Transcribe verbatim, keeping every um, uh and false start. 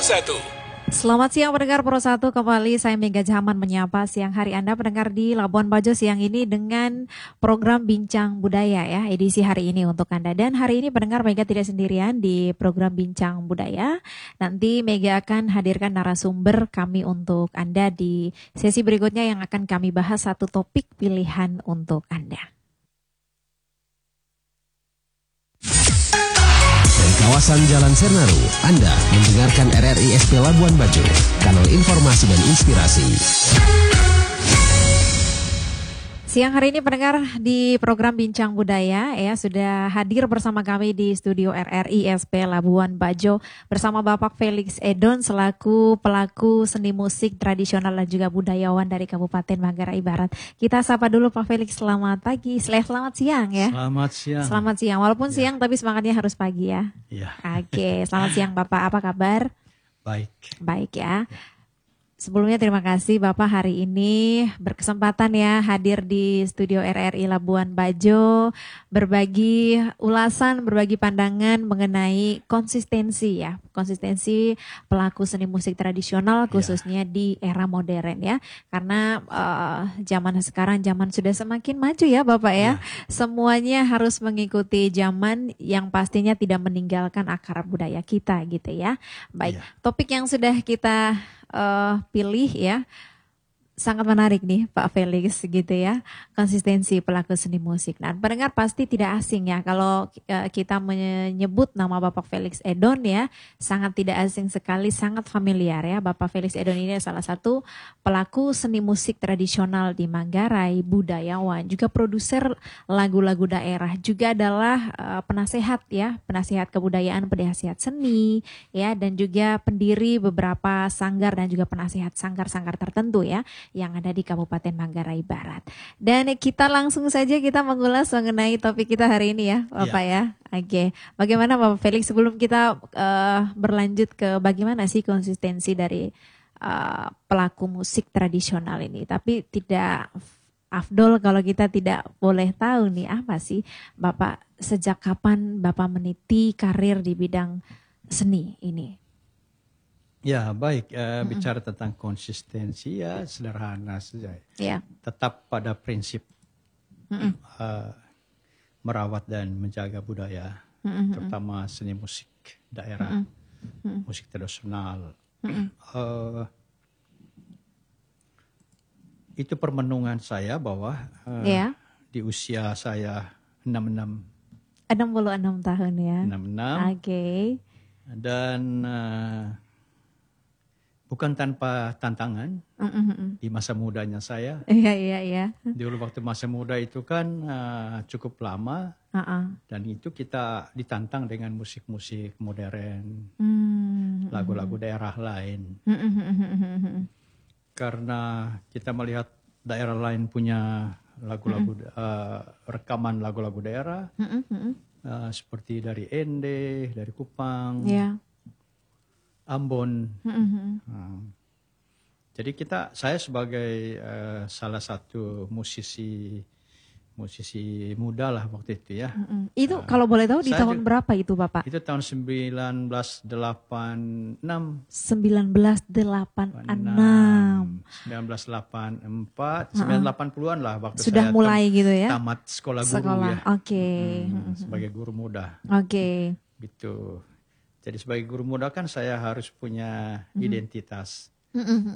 Satu. Selamat siang pendengar Pro satu, kembali saya Mega Zaman menyapa siang hari Anda pendengar di Labuan Bajo siang ini dengan program Bincang Budaya ya, edisi hari ini untuk Anda. Dan hari ini pendengar Mega tidak sendirian di program Bincang Budaya. Nanti Mega akan hadirkan narasumber kami untuk Anda di sesi berikutnya yang akan kami bahas satu topik pilihan untuk Anda. Kawasan Jalan Sernaru, Anda mendengarkan R R I S P Labuan Bajo, kanal informasi dan inspirasi. Siang hari ini pendengar di program Bincang Budaya ya sudah hadir bersama kami di studio R R I S P Labuan Bajo bersama Bapak Felix Edon selaku pelaku seni musik tradisional dan juga budayawan dari Kabupaten Manggarai Barat. Kita sapa dulu Pak Felix, selamat pagi, selamat siang ya. Selamat siang. Selamat siang, walaupun ya. siang tapi semangatnya harus pagi ya. Iya. Oke, selamat siang Bapak, apa kabar? Baik. Baik ya. Sebelumnya terima kasih Bapak hari ini berkesempatan ya hadir di studio R R I Labuan Bajo, berbagi ulasan, berbagi pandangan mengenai konsistensi ya, konsistensi pelaku seni musik tradisional khususnya ya. Di era modern ya, karena uh, zaman sekarang zaman sudah semakin maju ya Bapak ya, ya. Semuanya harus mengikuti zaman yang pastinya tidak meninggalkan akar budaya kita gitu ya. Baik, ya. Topik yang sudah kita Uh, pilih ya sangat menarik nih Pak Felix gitu ya, konsistensi pelaku seni musik. Nah pendengar pasti tidak asing ya kalau uh, kita menyebut nama Bapak Felix Edon ya, sangat tidak asing sekali, sangat familiar ya. Bapak Felix Edon ini salah satu pelaku seni musik tradisional di Manggarai, budayawan, juga produser lagu-lagu daerah, juga adalah uh, penasehat ya, penasehat kebudayaan, penasehat seni ya, dan juga pendiri beberapa sanggar dan juga penasehat sanggar-sanggar tertentu ya yang ada di Kabupaten Manggarai Barat. Dan kita langsung saja kita mengulas mengenai topik kita hari ini ya Bapak ya. ya. Oke, bagaimana Bapak Felix sebelum kita uh, berlanjut ke bagaimana sih konsistensi dari uh, pelaku musik tradisional ini. Tapi tidak afdol kalau kita tidak boleh tahu nih apa sih Bapak, sejak kapan Bapak meniti karir di bidang seni ini? Ya baik, uh, mm-hmm. bicara tentang konsistensi ya sederhana saja. Yeah. Tetap pada prinsip mm-hmm. uh, merawat dan menjaga budaya, mm-hmm. terutama seni musik daerah, mm-hmm. musik tradisional. Mm-hmm. Uh, itu permenungan saya bahwa uh, yeah. di usia saya enam puluh enam enam puluh enam tahun ya. enam puluh enam Oke. Okay. Dan uh, bukan tanpa tantangan mm-hmm. di masa mudanya saya. Iya, iya, iya. Dulu waktu masa muda itu kan uh, cukup lama. Uh-uh. Dan itu kita ditantang dengan musik-musik modern. Mm-hmm. Lagu-lagu daerah lain. Mm-hmm. Karena kita melihat daerah lain punya lagu-lagu, mm-hmm. uh, rekaman lagu-lagu daerah. Mm-hmm. Uh, seperti dari Ende, dari Kupang. Iya. Yeah. Ambon, mm-hmm. uh, jadi kita, saya sebagai uh, salah satu musisi, musisi muda lah waktu itu ya. Mm-hmm. Itu uh, kalau boleh tahu di tahun juga, berapa itu Bapak? Itu tahun sembilan belas delapan puluh enam. sembilan belas delapan puluh enam. sembilan belas delapan puluh empat, uh-uh. sembilan belas delapan puluhan lah waktu sudah saya mulai tam- gitu ya. Tamat sekolah guru sekolah. ya. Oke. Okay. Hmm, sebagai guru muda. Oke. Okay. Gitu. Jadi sebagai guru muda kan saya harus punya mm-hmm. identitas. Mm-hmm.